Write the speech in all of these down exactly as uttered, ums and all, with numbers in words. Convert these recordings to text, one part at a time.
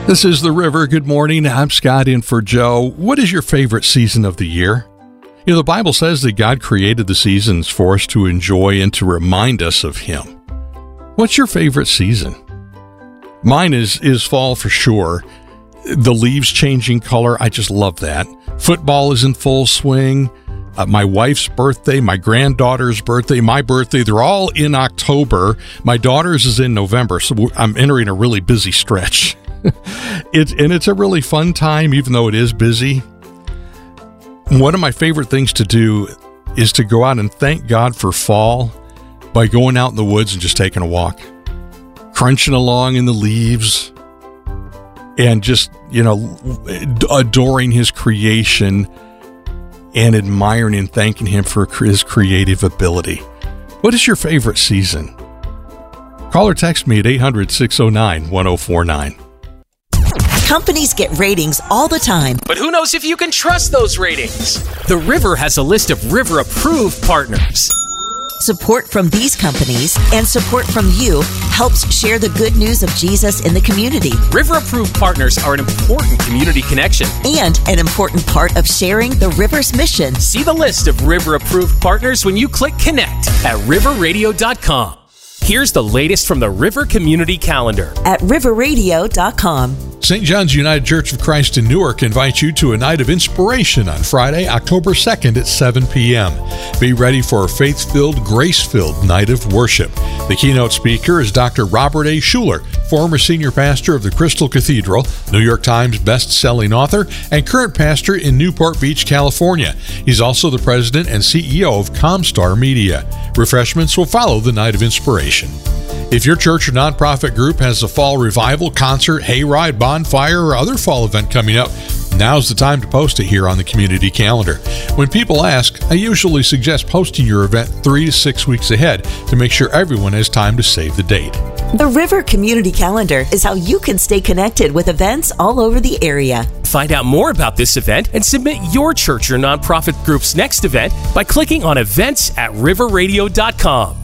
This is The River. Good morning. I'm Scott in for Joe. What is your favorite season of the year? You know, the Bible says that God created the seasons for us to enjoy and to remind us of Him. What's your favorite season? Mine is, is fall for sure. The leaves changing color, I just love that. Football is in full swing. Uh, my wife's birthday, my granddaughter's birthday, my birthday, they're all in October. My daughter's is in November, so I'm entering a really busy stretch. It's and it's a really fun time, even though it is busy. One of my favorite things to do is to go out and thank God for fall by going out in the woods and just taking a walk, crunching along in the leaves, and just, you know, adoring His creation and admiring and thanking Him for His creative ability. What is your favorite season? Call or text me at eight hundred, six oh nine, one oh four nine. Companies get ratings all the time. But who knows if you can trust those ratings? The River has a list of River-approved partners. Support from these companies and support from you helps share the good news of Jesus in the community. River-approved partners are an important community connection and an important part of sharing the River's mission. See the list of River-approved partners when you click Connect at river radio dot com. Here's the latest from the River Community Calendar at river radio dot com. Saint John's United Church of Christ in Newark invites you to a night of inspiration on Friday, October second at seven p.m. Be ready for a faith-filled, grace-filled night of worship. The keynote speaker is Doctor Robert A. Schuller, former senior pastor of the Crystal Cathedral, New York Times best-selling author, and current pastor in Newport Beach, California. He's also the president and C E O of Comstar Media. Refreshments will follow the night of inspiration. If your church or nonprofit group has a fall revival, concert, hayride, bonfire, or other fall event coming up, now's the time to post it here on the community calendar. When people ask, I usually suggest posting your event three to six weeks ahead to make sure everyone has time to save the date. The River Community Calendar is how you can stay connected with events all over the area. Find out more about this event and submit your church or nonprofit group's next event by clicking on events at river radio dot com.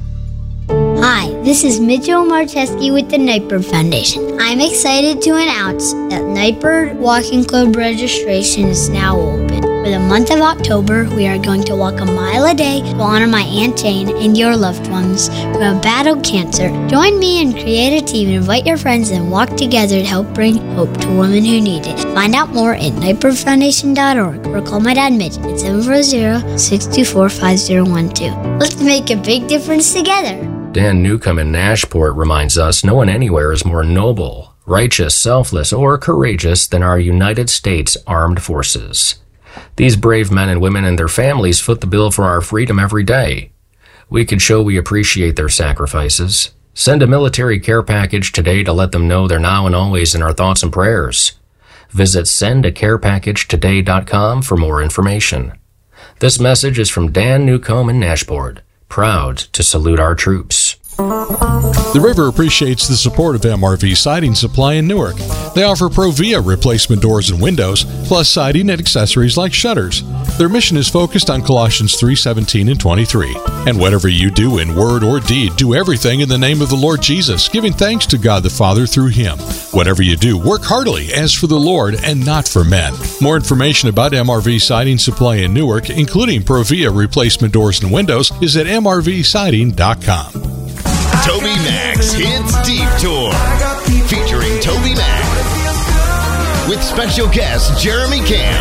Hi, this is Mitchell Marcheski with the Nightbird Foundation. I'm excited to announce that Nightbird Walking Club registration is now open. For the month of October, we are going to walk a mile a day to honor my Aunt Jane and your loved ones who have battled cancer. Join me and create a team, invite your friends, and walk together to help bring hope to women who need it. Find out more at nightbird foundation dot org or call my dad Mitch at seven four zero, six two four, five zero one two. Let's make a big difference together. Dan Newcomb in Nashport reminds us no one anywhere is more noble, righteous, selfless, or courageous than our United States Armed Forces. These brave men and women and their families foot the bill for our freedom every day. We could show we appreciate their sacrifices. Send a military care package today to let them know they're now and always in our thoughts and prayers. Visit send a care package today dot com for more information. This message is from Dan Newcomb in Nashport, proud to salute our troops. The River appreciates the support of M R V Siding Supply in Newark. They offer Provia replacement doors and windows, plus siding and accessories like shutters. Their mission is focused on Colossians three seventeen and twenty-three. And whatever you do in word or deed, do everything in the name of the Lord Jesus, giving thanks to God the Father through Him. Whatever you do, work heartily as for the Lord and not for men. More information about M R V Siding Supply in Newark, including Provia replacement doors and windows, is at m r v siding dot com. Toby Max Hits Deep Tour, featuring Toby Max with special guests Jeremy Camp,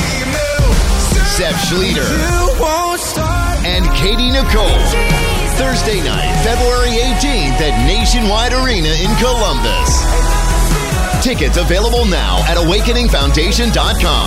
Seth Schleter, and Katie Nicole. Thursday night, February eighteenth at Nationwide Arena in Columbus. Tickets available now at awakening foundation dot com.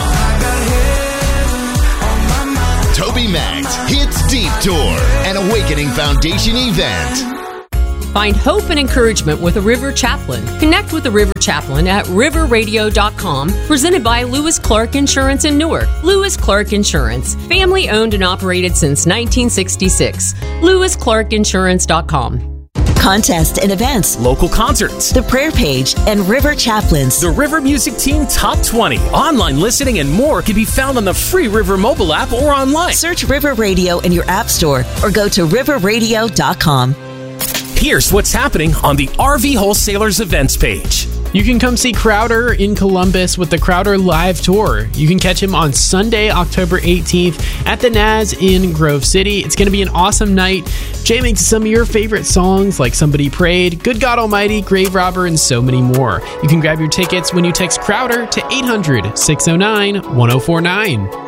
Toby Max Hits Deep Tour, an Awakening Foundation event. Find hope and encouragement with a River Chaplain. Connect with the River Chaplain at river radio dot com, presented by Lewis Clark Insurance in Newark. Lewis Clark Insurance, family owned and operated since nineteen sixty-six. lewis clark insurance dot com. Contests and events, local concerts, the prayer page, and River Chaplains. The River Music Team Top twenty, online listening, and more can be found on the free River mobile app or online. Search River Radio in your app store or go to river radio dot com. Here's what's happening on the R V Wholesalers events page. You can come see Crowder in Columbus with the Crowder Live Tour. You can catch him on Sunday, October eighteenth at the Naz in Grove City. It's going to be an awesome night, jamming to some of your favorite songs like Somebody Prayed, Good God Almighty, Grave Robber, and so many more. You can grab your tickets when you text Crowder to eight hundred, six oh nine, one oh four nine.